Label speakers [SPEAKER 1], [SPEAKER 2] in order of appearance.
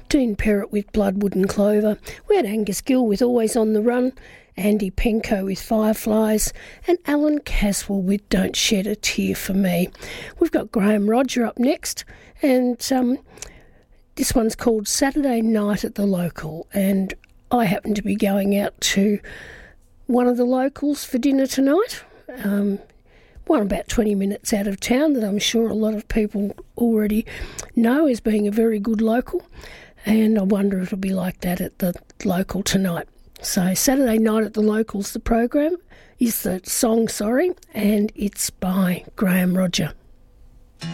[SPEAKER 1] Dean Perrott with Bloodwood and Clover. We had Angus Gill with Always on the Run, Andy Penko with Fireflies, and Alan Caswell with Don't Shed a Tear for Me. We've got Graham Roger up next, and this one's called Saturday Night at the Local, and I happen to be going out to one of the locals for dinner tonight, one about 20 minutes out of town that I'm sure a lot of people already know as being a very good local, and I wonder if it'll be like that at the local tonight. So Saturday Night at the Local's the program, is the song, and it's by Graham Roger.